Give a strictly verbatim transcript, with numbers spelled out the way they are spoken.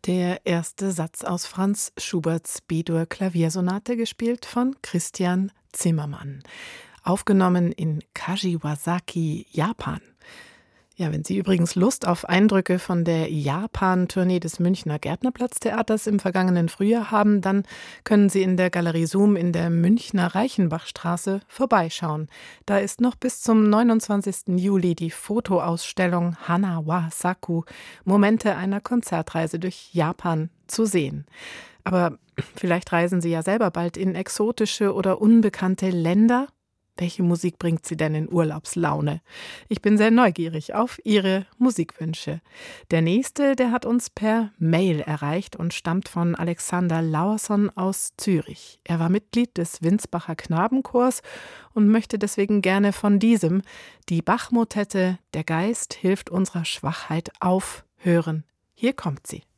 Der erste Satz aus Franz Schuberts B-Dur-Klaviersonate, gespielt von Christian Zimmermann. Aufgenommen in Kashiwazaki, Japan. Ja, wenn Sie übrigens Lust auf Eindrücke von der Japan-Tournee des Münchner Gärtnerplatztheaters im vergangenen Frühjahr haben, dann können Sie in der Galerie Zoom in der Münchner Reichenbachstraße vorbeischauen. Da ist noch bis zum neunundzwanzigsten Juli die Fotoausstellung Hana wa Saku, Momente einer Konzertreise durch Japan, zu sehen. Aber vielleicht reisen Sie ja selber bald in exotische oder unbekannte Länder. Welche Musik bringt Sie denn in Urlaubslaune? Ich bin sehr neugierig auf Ihre Musikwünsche. Der nächste, der hat uns per Mail erreicht und stammt von Alexander Lauerson aus Zürich. Er war Mitglied des Winsbacher Knabenchors und möchte deswegen gerne von diesem, die Bach-Motette Der Geist hilft unserer Schwachheit auf, hören. Hier kommt sie.